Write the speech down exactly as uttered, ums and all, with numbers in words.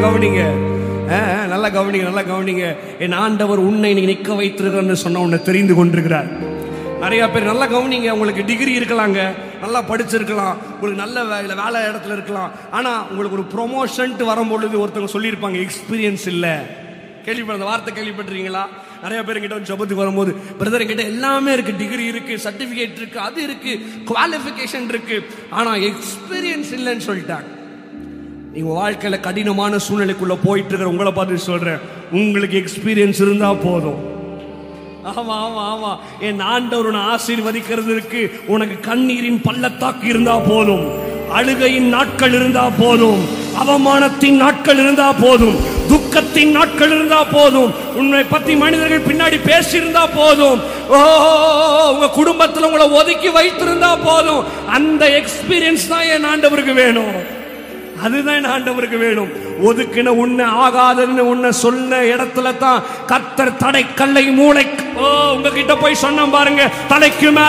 கவனிங்க, நல்லா கவனிங்க, நல்லா கவனிங்க. என் ஆண்டவர் உன்னை நீ நிற்க வைத்திருக்கிறன்னு சொன்ன உன்னை தெரிந்து கொண்டிருக்கிறார். நிறைய பேர் நல்லா கவனிங்க, உங்களுக்கு டிகிரி இருக்கலாங்க, நல்லா படிச்சிருக்கலாம், உங்களுக்கு நல்ல வேலை வேலை இடத்துல இருக்கலாம். ஆனா உங்களுக்கு ஒரு ப்ரொமோஷன் வரும்பொழுது ஒருத்தவங்க சொல்லியிருப்பாங்க எக்ஸ்பீரியன்ஸ் இல்லை. கேள்விப்பட்ட அந்த வார்த்தை கேள்விப்பட்டிருக்கீங்களா? நிறைய பேர் கிட்ட ஜபத்துக்கு வரும்போது, பிரதர் கிட்ட எல்லாமே இருக்கு, டிகிரி இருக்கு, சர்டிபிகேட் இருக்கு, அது இருக்கு, குவாலிஃபிகேஷன் இருக்கு, ஆனா எக்ஸ்பீரியன்ஸ் இல்லைன்னு சொல்லிட்டாங்க. நீங்க வாழ்க்கையில கடினமான சூழ்நிலைக்குள்ள போயிட்டு இருக்கிற உங்களை பார்த்து சொல்றேன், உங்களுக்கு எக்ஸ்பீரியன்ஸ் இருந்தா போதும். ஆமா ஆமா ஆமா என் ஆண்டவர் உன்னை ஆசீர்வதிக்கிறதுக்கு உனக்கு கண்ணீரின் பள்ளத்தாக்கு இருந்தா போதும், அழுகையின் நாட்கள் இருந்தா போதும், அவமானத்தின் நாட்கள் இருந்தா போதும், துக்கத்தின் நாட்கள் இருந்தா போதும், உன்னை பத்தி மனிதர்கள் பின்னாடி பேசியிருந்தா போதும், ஓ உங்க குடும்பத்தில் உங்களை ஒதுக்கி வைத்திருந்தா போதும். அந்த எக்ஸ்பீரியன்ஸ் தான் என் ஆண்டவருக்கு வேணும், அதுதான் என் ஆண்டவருக்கு வேணும். ஒதுக்கின உன்னை ஆகாதுன்னு உன்னை சொன்ன இடத்துல தான் கர்த்தர் தடை கல்லை மூளை, ஓ உங்ககிட்ட போய் சொன்ன பாருங்க, தலைக்கு மேல